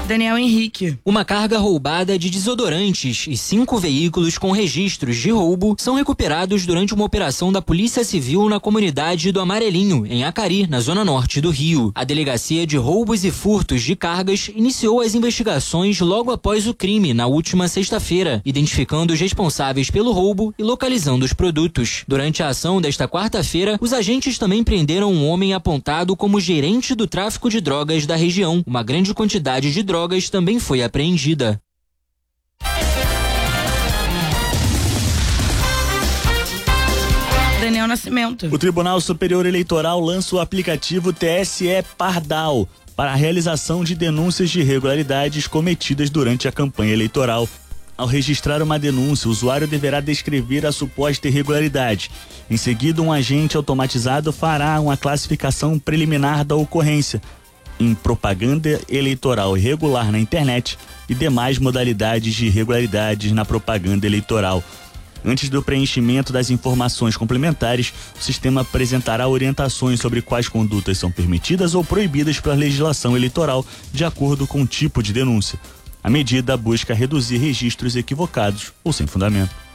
Daniel Henrique. Uma carga roubada de desodorantes e 5 veículos com registros de roubo são recuperados durante uma operação da Polícia Civil na comunidade do Amarelinho, em Acari, na zona norte do Rio. A Delegacia de Roubos e Furtos de Cargas iniciou as investigações logo após o crime, na última sexta-feira, identificando os responsáveis pelo roubo e localizando os produtos. Durante a ação desta quarta-feira, os agentes também prenderam um homem apontado como gerente do tráfico de drogas da região. Uma grande quantidade de drogas também foi apreendida. Daniel Nascimento. O Tribunal Superior Eleitoral lança o aplicativo TSE Pardal para a realização de denúncias de irregularidades cometidas durante a campanha eleitoral. Ao registrar uma denúncia, o usuário deverá descrever a suposta irregularidade. Em seguida, um agente automatizado fará uma classificação preliminar da ocorrência em propaganda eleitoral irregular na internet e demais modalidades de irregularidades na propaganda eleitoral. Antes do preenchimento das informações complementares, o sistema apresentará orientações sobre quais condutas são permitidas ou proibidas pela legislação eleitoral, de acordo com o tipo de denúncia. A medida busca reduzir registros equivocados ou sem fundamento.